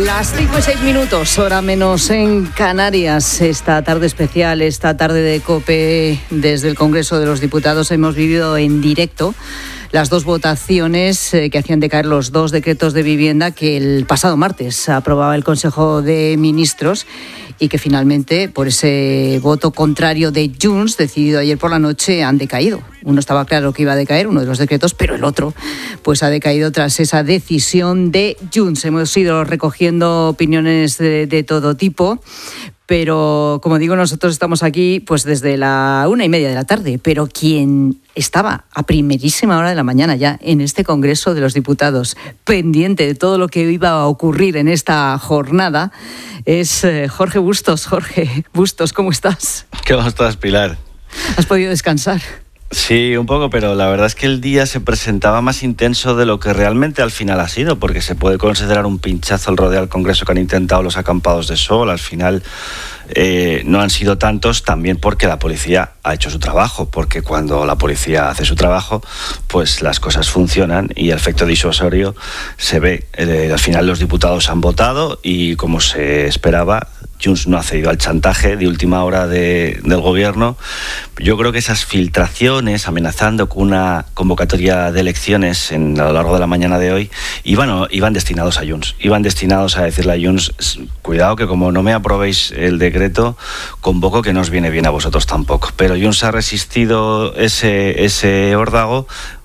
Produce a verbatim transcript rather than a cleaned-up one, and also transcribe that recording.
Las cinco y seis minutos, hora menos en Canarias. Esta tarde especial, esta tarde de COPE desde el Congreso de los Diputados, hemos vivido en directo las dos votaciones eh, que hacían decaer los dos decretos de vivienda que el pasado martes aprobaba el Consejo de Ministros y que finalmente, por ese voto contrario de Junts, decidido ayer por la noche, han decaído. Uno estaba claro que iba a decaer, uno de los decretos, pero el otro pues ha decaído tras esa decisión de Junts. Hemos ido recogiendo opiniones de, de todo tipo, pero como digo, nosotros estamos aquí pues desde la una y media de la tarde, pero quien estaba a primerísima hora de la mañana ya en este Congreso de los Diputados, pendiente de todo lo que iba a ocurrir en esta jornada, es eh, Jorge Bustos. Jorge Bustos, ¿cómo estás? ¿Cómo estás, Pilar? ¿Has podido descansar? Sí, un poco, pero la verdad es que el día se presentaba más intenso de lo que realmente al final ha sido, porque se puede considerar un pinchazo el rodeo al Congreso que han intentado los acampados de sol. Al final eh, no han sido tantos, también porque la policía ha hecho su trabajo, porque cuando la policía hace su trabajo, pues las cosas funcionan y el efecto disuasorio se ve. Eh, al final los diputados han votado y, como se esperaba, Junts no ha cedido al chantaje de última hora de, del gobierno. Yo creo que esas filtraciones amenazando con una convocatoria de elecciones en, a lo largo de la mañana de hoy iban, iban destinados a Junts. Iban destinados a decirle a Junts, cuidado que como no me aprobéis el decreto, convoco que no os viene bien a vosotros tampoco. Pero Junts ha resistido ese, ese órdago.